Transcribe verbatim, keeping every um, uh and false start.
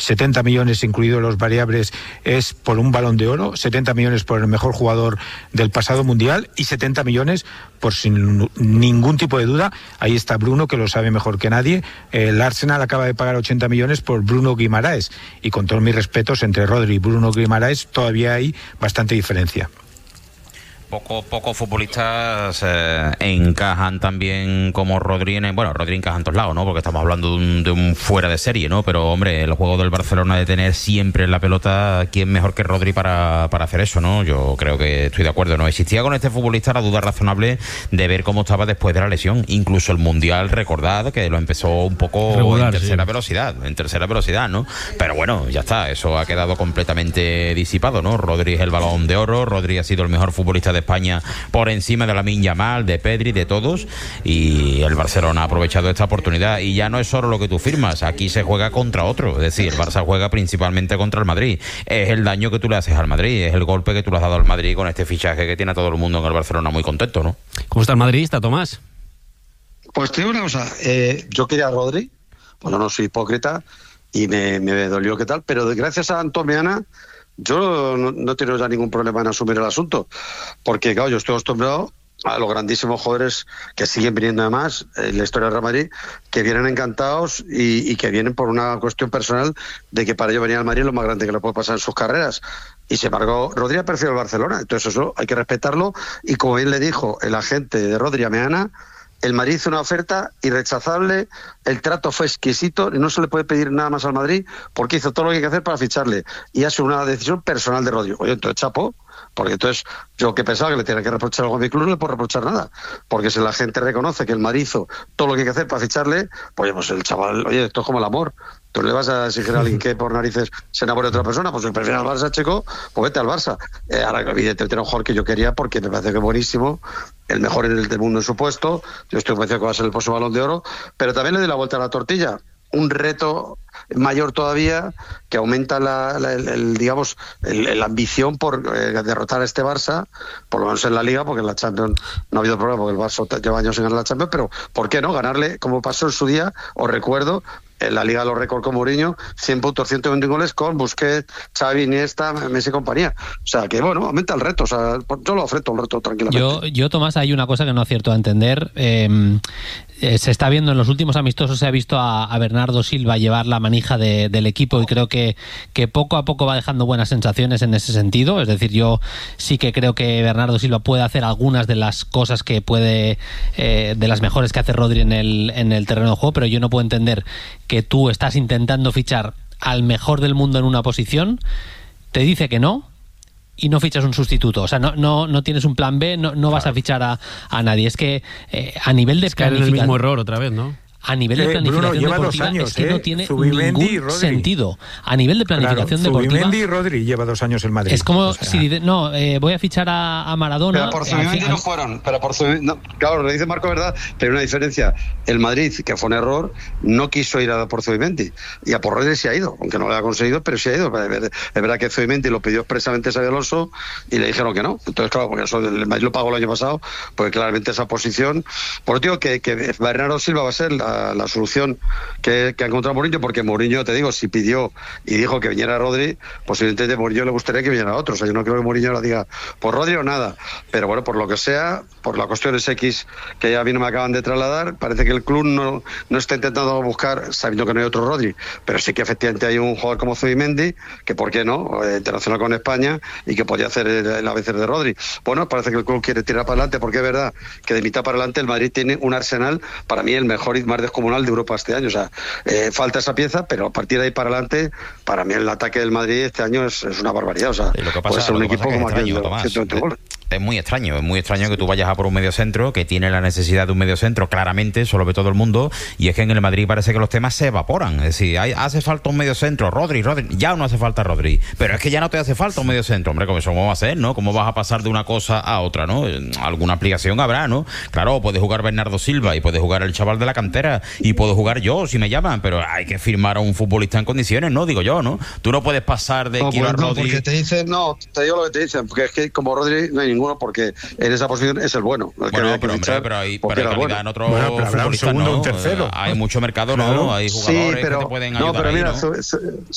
setenta millones incluidos los variables es por un Balón de Oro, setenta millones por el mejor jugador del pasado Mundial y setenta millones por sin ningún tipo de duda. Ahí está Bruno, que lo sabe mejor que nadie. El Arsenal acaba de pagar ochenta millones por Bruno Guimaraes, y con todos mis respetos, entre Rodri y Bruno Guimaraes todavía hay bastante diferencia. Pocos poco futbolistas eh, encajan también como Rodri en el, bueno, Rodri encaja en todos lados, ¿no? Porque estamos hablando de un, de un fuera de serie, ¿no? Pero, hombre, el juego del Barcelona de tener siempre la pelota, ¿quién mejor que Rodri para, para hacer eso, no? Yo creo que estoy de acuerdo, ¿no? Existía con este futbolista la duda razonable de ver cómo estaba después de la lesión. Incluso el Mundial, recordad que lo empezó un poco regular, en tercera sí. velocidad, en tercera velocidad, ¿no? Pero bueno, ya está, eso ha quedado completamente disipado, ¿no? Rodri es el Balón de Oro, Rodri ha sido el mejor futbolista de España por encima de Lamine Yamal, de Pedri, de todos, y el Barcelona ha aprovechado esta oportunidad. Y ya no es solo lo que tú firmas, aquí se juega contra otro, es decir, el Barça juega principalmente contra el Madrid. Es el daño que tú le haces al Madrid, es el golpe que tú le has dado al Madrid con este fichaje que tiene a todo el mundo en el Barcelona muy contento, ¿no? ¿Cómo está el madridista, Tomás? Pues te digo una cosa, eh, yo quería a Rodri, bueno, no soy hipócrita y me, me dolió que tal, pero gracias a Antomiana yo no, no tengo ya ningún problema en asumir el asunto, porque claro, yo estoy acostumbrado a los grandísimos jugadores que siguen viniendo además en la historia del Real Madrid, que vienen encantados y, y que vienen por una cuestión personal de que para ellos venir al Madrid es lo más grande que le puede pasar en sus carreras. Y sin embargo, Rodri prefiere el Barcelona, entonces eso hay que respetarlo, y como bien le dijo el agente de Rodri a Meana, el Madrid hizo una oferta irrechazable, el trato fue exquisito y no se le puede pedir nada más al Madrid porque hizo todo lo que hay que hacer para ficharle, y ha sido una decisión personal de Rodri. Oye, entonces chapo, porque entonces yo que pensaba que le tenía que reprochar algo a mi club, no le puedo reprochar nada, porque si la gente reconoce que el Madrid hizo todo lo que hay que hacer para ficharle, pues, pues el chaval, oye, esto es como el amor. ¿Tú le vas a exigir a alguien que por narices se enamore de otra persona? Pues si prefieres al Barça, chico, pues vete al Barça. Eh, ahora, evidentemente, era un jugador que yo quería porque me parece que es buenísimo, el mejor en el del mundo en su puesto. Yo estoy convencido que va a ser el próximo Balón de Oro, pero también le doy la vuelta a la tortilla. Un reto mayor todavía que aumenta la, la el, el, digamos el, la ambición por eh, derrotar a este Barça, por lo menos en la Liga, porque en la Champions no ha habido problema, porque el Barça lleva años sin ganar la Champions, pero ¿por qué no? Ganarle, como pasó en su día, os recuerdo, en la Liga de los récords con Mourinho, cien puntos, ciento veinte goles con Busquets, Xavi, Iniesta, Messi y compañía. O sea, que bueno, aumenta el reto. O sea, yo lo ofrezco el reto tranquilamente. Yo, yo Tomás, hay una cosa que no acierto a entender. Eh, eh, se está viendo en los últimos amistosos, se ha visto a, a Bernardo Silva llevar la manija de, del equipo, y creo que, que poco a poco va dejando buenas sensaciones en ese sentido. Es decir, yo sí que creo que Bernardo Silva puede hacer algunas de las cosas que puede, eh, de las mejores que hace Rodri en el, en el terreno de juego, pero yo no puedo entender que tú estás intentando fichar al mejor del mundo en una posición, te dice que no y no fichas un sustituto. O sea, no no no tienes un plan B, no, no vas a fichar a, a nadie. Es que eh, a nivel de planificación... el mismo error otra vez, ¿no? A nivel de planificación eh, Bruno, lleva deportiva dos años, es que eh, no tiene Zubimendi ningún sentido. A nivel de planificación claro, deportiva... Zubimendi y Rodri lleva dos años en Madrid. Es como o sea... si... No, eh, voy a fichar a, a Maradona... Pero por Zubimendi eh, no fueron. Pero por Zubimendi, no, claro, lo dice Marco, verdad, pero hay una diferencia. El Madrid, que fue un error, no quiso ir a por Zubimendi. Y a por Rodri se ha ido, aunque no lo haya conseguido, pero se ha ido. Es verdad que Zubimendi lo pidió expresamente a Xabi Alonso y le dijeron que no. Entonces, claro, porque eso el Madrid lo pagó el año pasado, porque claramente esa posición... Por eso digo que, que Bernardo Silva va a ser la, la solución que, que ha encontrado Mourinho, porque Mourinho, te digo, si pidió y dijo que viniera Rodri, posiblemente a Mourinho le gustaría que viniera otro. O sea, yo no creo que Mourinho lo diga por Rodri o nada, pero bueno, por lo que sea, por la cuestión es X que ya a mí no me acaban de trasladar, parece que el club no, no está intentando buscar, sabiendo que no hay otro Rodri, pero sí que efectivamente hay un jugador como Zubimendi, que por qué no, eh, internacional con España, y que podría hacer el, el A B C de Rodri. Bueno, parece que el club quiere tirar para adelante, porque es verdad que de mitad para adelante el Madrid tiene un arsenal, para mí el mejor y más descomunal de Europa este año. O sea, eh, falta esa pieza, pero a partir de ahí para adelante, para mí el ataque del Madrid este año es, es una barbaridad. O sea, lo que pasa, puede ser un equipo como aquel de ciento veinte goles. Es muy extraño, es muy extraño que tú vayas a por un mediocentro que tiene la necesidad de un mediocentro, claramente, eso lo ve todo el mundo, y es que en el Madrid parece que los temas se evaporan. Es decir, hay, hace falta un mediocentro, Rodri, Rodri, ya no hace falta Rodri, pero es que ya no te hace falta un mediocentro, hombre, ¿cómo eso cómo va a ser, no? ¿Cómo vas a pasar de una cosa a otra, no? Alguna aplicación habrá, ¿no? Claro, puede jugar Bernardo Silva y puede jugar el chaval de la cantera y puedo jugar yo si me llaman, pero hay que firmar a un futbolista en condiciones, ¿no? Digo yo, ¿no? Tú no puedes pasar de no, quiero pues a no, Rodri... porque te dicen, no, te digo lo que te dicen, porque es que como Rodri no hay ninguno, porque en esa posición es el bueno. El bueno, que pero, que hombre, pero hay, pero hay calidad bueno. En otro bueno, pero futbolista, un segundo, ¿no? un tercero. Hay mucho mercado, claro. ¿no? Hay jugadores sí, pero, que te pueden no, ayudar pero ahí, mira, ¿no? Su, su,